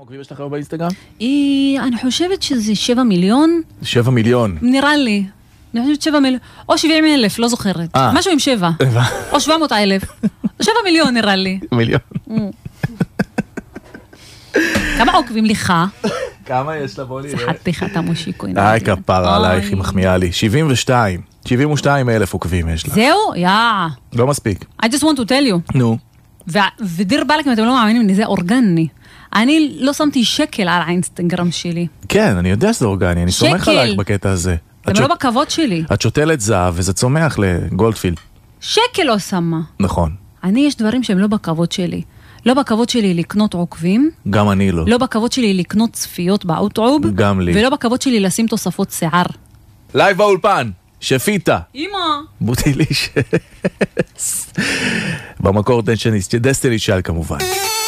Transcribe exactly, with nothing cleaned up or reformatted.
עוקבים יש לך היום באינסטגרם? אני חושבת שזה שבע מיליון. שבע מיליון. נראה לי. אני חושבת שבע מיליון. או שבעים אלף, לא זוכרת. משהו עם שבע. או שבע מאות אלף. שבע מיליון נראה לי. מיליון. כמה עוקבים לך? כמה יש לה? בוא נראה. שיחת פחת המושיקו. איי, כפרה עלייך, היא מחמיאה לי. שבעים ושתיים. שבעים ושתיים אלף עוקבים יש לה. זהו? יא. לא מספיק. I just want to tell you. נו. ודיר בלק, אם אתם לא מאמינים, זה אורגני. אני לא שמתי שקל על האינסטגרם שלי. כן, אני יודע שזה אורגני, אני סומך עלייך בקטע הזה. זה לא בכבוד שלי. את שותלת זהב וזה צומח לגולדפילד. שקל לא שמה. נכון. אני יש דברים שהם לא בכבוד שלי. לא בכבוד שלי לקנות עוקבים. גם אני לא. לא בכבוד שלי לקנות צפיות באוטרוב. גם לי. ולא בכבוד שלי לשים תוספות שיער. לייב באולפן, שפיטה. אמא. בוטיליש. במקור דסטיני צ'יילד כמובן.